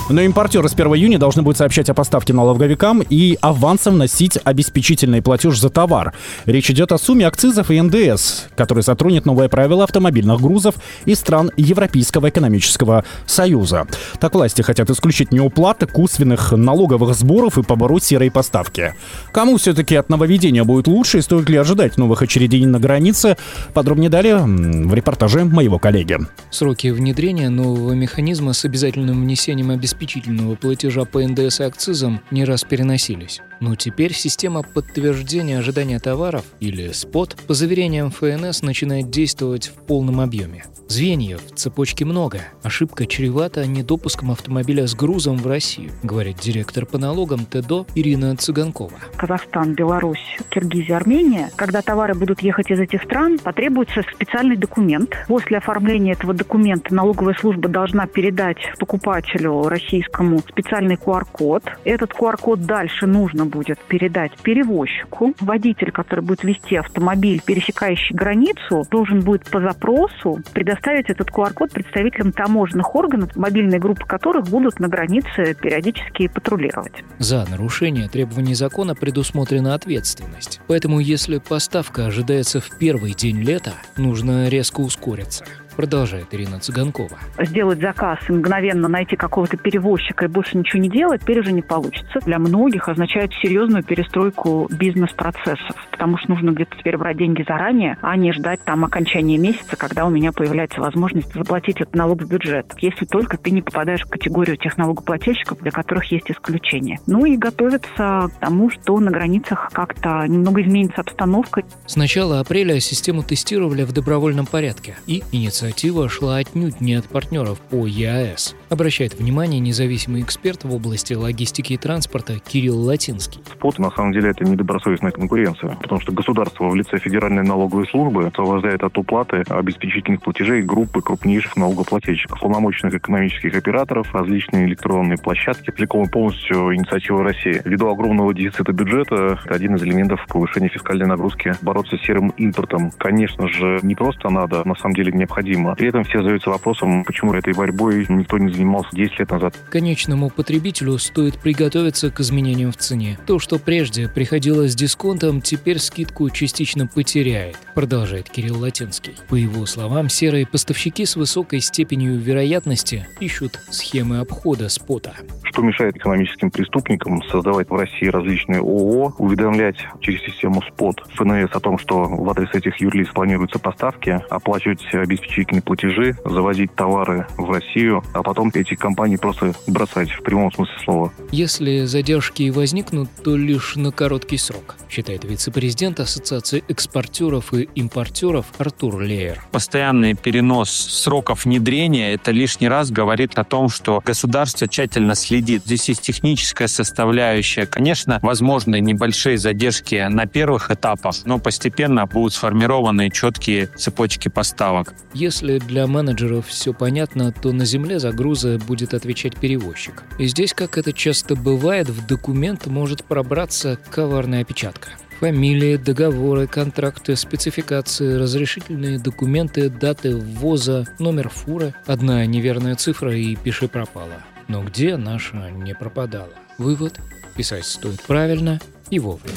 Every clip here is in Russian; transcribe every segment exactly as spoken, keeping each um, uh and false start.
Но импортеры с первого июня должны будут сообщать о поставке налоговикам и авансом вносить обеспечительный платеж за товар. Речь идет о сумме акцизов и эн дэ эс, который затронет новое правило автомобильных грузов из стран Европейского экономического союза. Так власти хотят исключить неуплаты косвенных налоговых сборов и побороть серые поставки. Кому все-таки от нововведения будет лучше и стоит ли ожидать новых очередей на границе? Подробнее далее в репортаже моего коллеги. Сроки внедрения нового механизма с обязательным внесением обеспечительного платежа по эн дэ эс и акцизам не раз переносились. Но теперь система подтверждения ожидания товаров, или СПОТ, по заверениям эф эн эс начинает действовать в полном объеме. Звеньев в цепочке много. Ошибка чревата недопуском автомобиля с грузом в Россию, говорит директор по налогам ТЭДО Ирина Цыганкова. Казахстан, Беларусь, Киргизия, Армения. Когда товары будут ехать из этих стран, потребуется специальный документ. После оформления этого документа налоговая служба должна передать покупателю российскому специальный ку ар код. Этот ку ар код дальше нужно будет передать перевозчику. Водитель, который будет вести автомобиль, пересекающий границу, должен будет по запросу предоставить этот ку ар код представителям таможенных органов, мобильные группы которых будут на границе периодически патрулировать. За нарушение требований закона предусмотрена ответственность. Поэтому, если поставка ожидается в первый день лета, нужно резко ускориться. Продолжает Ирина Цыганкова. Сделать заказ и мгновенно найти какого-то перевозчика и больше ничего не делать, теперь уже не получится. Для многих означает серьезную перестройку бизнес-процессов, потому что нужно где-то теперь брать деньги заранее, а не ждать там окончания месяца, когда у меня появляется возможность заплатить этот налог в бюджет, если только ты не попадаешь в категорию тех налогоплательщиков, для которых есть исключения. Ну и готовиться к тому, что на границах как-то немного изменится обстановка. С начала апреля систему тестировали в добровольном порядке, и инициатива Инициатива шла отнюдь не от партнеров по е а эс. Обращает внимание независимый эксперт в области логистики и транспорта Кирилл Латинский. СПОТ, на самом деле, это недобросовестная конкуренция, потому что государство в лице Федеральной налоговой службы освобождает от уплаты обеспечительных платежей группы крупнейших налогоплательщиков, полномочных экономических операторов, различные электронные площадки, целиком и полностью инициатива России. Ввиду огромного дефицита бюджета, это один из элементов повышения фискальной нагрузки, бороться с серым импортом. Конечно же, не просто надо, на самом деле необходимо. При этом все задаются вопросом, почему этой борьбой никто не занимался десять лет назад. Конечному потребителю стоит приготовиться к изменениям в цене. То, что прежде приходило с дисконтом, теперь скидку частично потеряет, продолжает Кирилл Латинский. По его словам, серые поставщики с высокой степенью вероятности ищут схемы обхода СПОТа. Что мешает экономическим преступникам создавать в России различные ООО, уведомлять через систему СПОТ эф эн эс о том, что в адрес этих юрлиц планируются поставки, оплачивать обеспечительные платежи, завозить товары в Россию, а потом эти компании просто бросать в прямом смысле слова. Если задержки и возникнут, то лишь на короткий срок, считает вице-президент Ассоциации экспортеров и импортеров Артур Леер. Постоянный перенос сроков внедрения — это лишний раз говорит о том, что государство тщательно следит. Здесь есть техническая составляющая. Конечно, возможны небольшие задержки на первых этапах, но постепенно будут сформированы четкие цепочки поставок. Если для менеджеров все понятно, то на земле за грузы будет отвечать перевозчик. И здесь, как это часто бывает, в документ может пробраться коварная опечатка. Фамилии, договоры, контракты, спецификации, разрешительные документы, даты ввоза, номер фуры, одна неверная цифра и пиши пропало. Но где наша не пропадала? Вывод: писать стоит правильно и вовремя.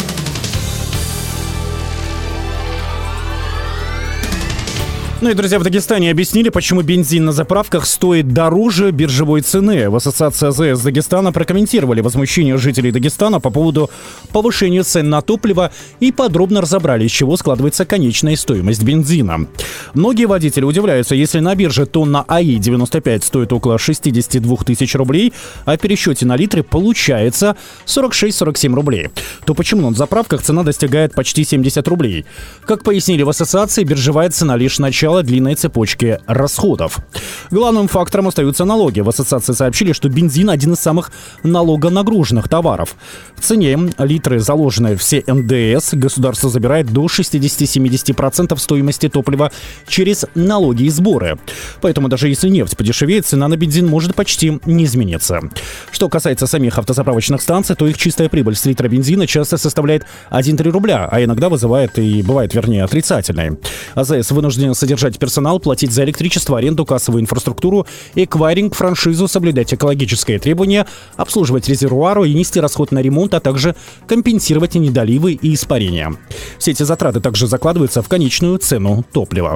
Ну и, друзья, в Дагестане объяснили, почему бензин на заправках стоит дороже биржевой цены. В Ассоциации а зэ эс Дагестана прокомментировали возмущение жителей Дагестана по поводу повышения цен на топливо и подробно разобрали, из чего складывается конечная стоимость бензина. Многие водители удивляются, если на бирже тонна а и девяносто пять стоит около шестьдесят два тысячи рублей, а в пересчете на литры получается сорок шесть - сорок семь рублей, то почему на заправках цена достигает почти семьдесят рублей? Как пояснили в ассоциации, биржевая цена лишь начало длинной цепочки расходов. Главным фактором остаются налоги. В ассоциации сообщили, что бензин – один из самых налогонагруженных товаров. В цене литры, заложенные все эн дэ эс, государство забирает до шестьдесят-семьдесят процентов стоимости топлива через налоги и сборы. Поэтому даже если нефть подешевеет, цена на бензин может почти не измениться. Что касается самих автозаправочных станций, то их чистая прибыль с литра бензина часто составляет один - три рубля, а иногда вызывает и бывает, вернее, отрицательной. а зэ эс вынужден содержать содержать персонал, платить за электричество, аренду, кассовую инфраструктуру, эквайринг, франшизу, соблюдать экологические требования, обслуживать резервуары и нести расход на ремонт, а также компенсировать недоливы и испарения. Все эти затраты также закладываются в конечную цену топлива.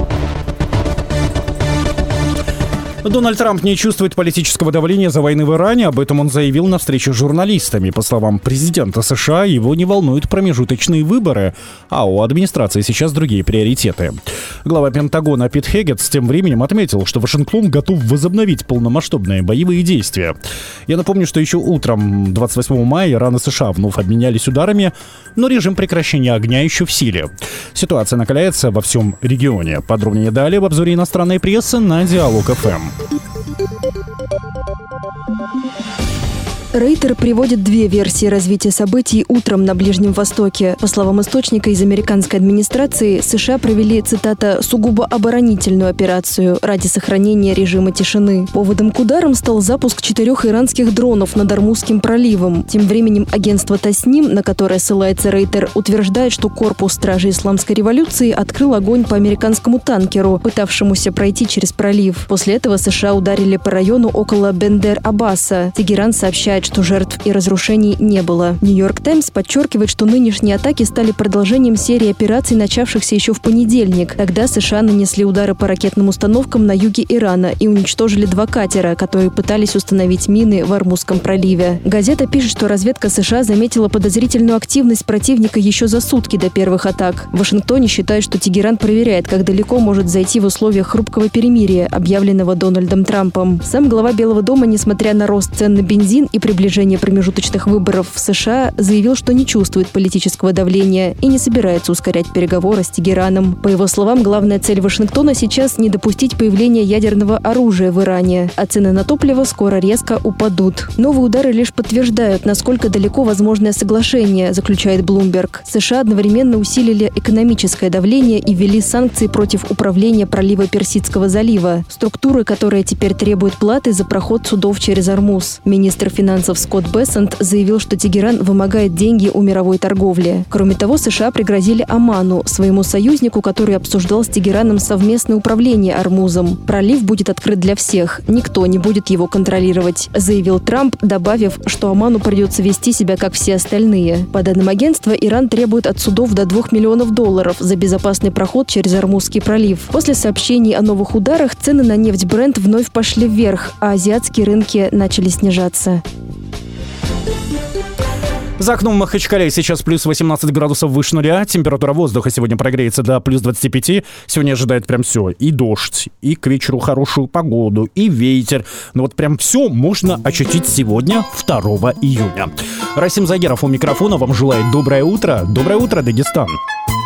Дональд Трамп не чувствует политического давления за войны в Иране. Об этом он заявил на встрече с журналистами. По словам президента США, его не волнуют промежуточные выборы, а у администрации сейчас другие приоритеты. Глава Пентагона Пит Хеггетс тем временем отметил, что Вашингтон готов возобновить полномасштабные боевые действия. Я напомню, что еще утром двадцать восьмого мая Иран и США вновь обменялись ударами, но режим прекращения огня еще в силе. Ситуация накаляется во всем регионе. Подробнее далее в обзоре иностранной прессы на Диалог эф эм. Рейтер приводит две версии развития событий утром на Ближнем Востоке. По словам источника из американской администрации, США провели, цитата, «сугубо оборонительную операцию ради сохранения режима тишины». Поводом к ударам стал запуск четырех иранских дронов над Ормузским проливом. Тем временем агентство Тасним, на которое ссылается Рейтер, утверждает, что корпус стражей исламской революции открыл огонь по американскому танкеру, пытавшемуся пройти через пролив. После этого США ударили по району около Бендер-Аббаса. Тегеран сообщает, что жертв и разрушений не было. «Нью-Йорк Таймс» подчеркивает, что нынешние атаки стали продолжением серии операций, начавшихся еще в понедельник. Тогда США нанесли удары по ракетным установкам на юге Ирана и уничтожили два катера, которые пытались установить мины в Ормузском проливе. Газета пишет, что разведка США заметила подозрительную активность противника еще за сутки до первых атак. В Вашингтоне считают, что Тегеран проверяет, как далеко может зайти в условиях хрупкого перемирия, объявленного Дональдом Трампом. Сам глава Белого дома, несмотря на рост цен на бензин и приближение промежуточных выборов в США, заявил, что не чувствует политического давления и не собирается ускорять переговоры с Тегераном. По его словам, главная цель Вашингтона сейчас не допустить появления ядерного оружия в Иране, а цены на топливо скоро резко упадут. Новые удары лишь подтверждают, насколько далеко возможное соглашение, заключает Bloomberg. США одновременно усилили экономическое давление и ввели санкции против управления пролива Персидского залива, структуры, которая теперь требует платы за проход судов через Ормуз. Министр финансов Скотт Бессент заявил, что Тегеран вымогает деньги у мировой торговли. Кроме того, США пригрозили Оману, своему союзнику, который обсуждал с Тегераном совместное управление Ормузом. Пролив будет открыт для всех, никто не будет его контролировать, заявил Трамп, добавив, что Оману придется вести себя как все остальные. По данным агентства, Иран требует от судов до двух миллионов долларов за безопасный проход через Ормузский пролив. После сообщений о новых ударах цены на нефть Брент вновь пошли вверх, а азиатские рынки начали снижаться. За окном в Махачкале сейчас плюс восемнадцать градусов выше нуля. Температура воздуха сегодня прогреется до плюс двадцати пяти. Сегодня ожидает прям все. И дождь, и к вечеру хорошую погоду, и ветер. Ну вот прям все можно ощутить сегодня, второго июня. Расим Загеров у микрофона вам желает доброе утро. Доброе утро, Дагестан.